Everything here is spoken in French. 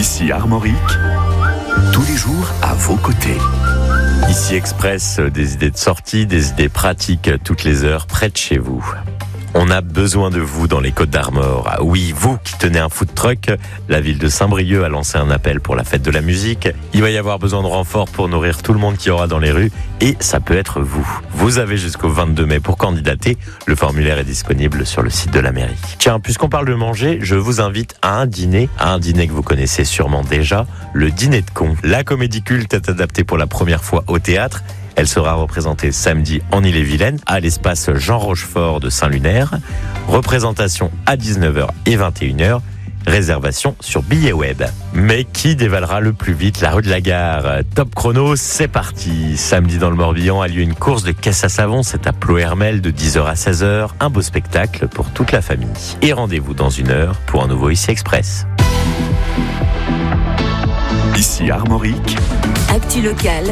Ici Armorique, tous les jours à vos côtés. Ici Express, des idées de sortie, des idées pratiques toutes les heures près de chez vous. On a besoin de vous dans les Côtes d'Armor. Oui, vous qui tenez un food truck, la ville de Saint-Brieuc a lancé un appel pour la fête de la musique. Il va y avoir besoin de renforts pour nourrir tout le monde qui aura dans les rues et ça peut être vous. Vous avez jusqu'au 22 mai pour candidater. Le formulaire est disponible sur le site de la mairie. Tiens, puisqu'on parle de manger, je vous invite à un dîner que vous connaissez sûrement déjà, le dîner de cons. La comédie culte est adaptée pour la première fois au théâtre. Elle sera représentée samedi en Ille-et-Vilaine à l'espace Jean Rochefort de Saint-Lunaire. Représentation à 19h et 21h. Réservation sur billets web. Mais qui dévalera le plus vite la rue de la Gare? Top chrono, c'est parti. Samedi dans le Morbihan a lieu une course de caisse à savon. C'est à Plohermel de 10h à 16h. Un beau spectacle pour toute la famille. Et rendez-vous dans 1 heure pour un nouveau Ici Express. Ici Armorique, Actu locale